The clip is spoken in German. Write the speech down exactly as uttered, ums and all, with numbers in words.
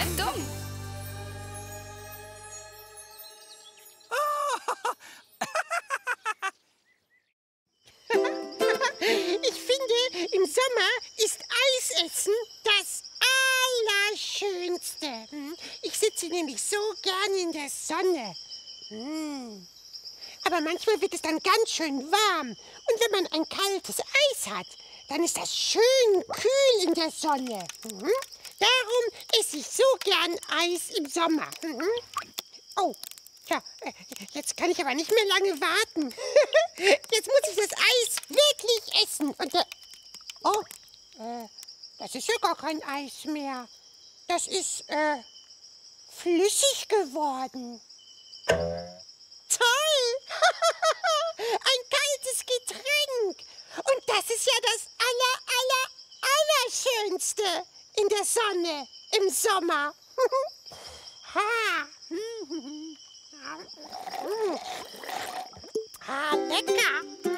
bleib dumm. Ich finde, im Sommer ist Eisessen das Allerschönste. Hm? Ich sitze nämlich so gern in der Sonne. Hm. Aber manchmal wird es dann ganz schön warm. Und wenn man ein kaltes Eis hat, dann ist das schön kühl in der Sonne. Mhm. Darum esse ich so gern Eis im Sommer. Mhm. Oh, ja, jetzt kann ich aber nicht mehr lange warten. Jetzt muss ich das Eis wirklich essen. Und der oh, äh, das ist ja gar kein Eis mehr. Das ist, äh, flüssig geworden. Toll! Ein kaltes Getränk. Und das ist ja das aller, aller, allerschönste in der Sonne im Sommer. Ha. Ah, lecker.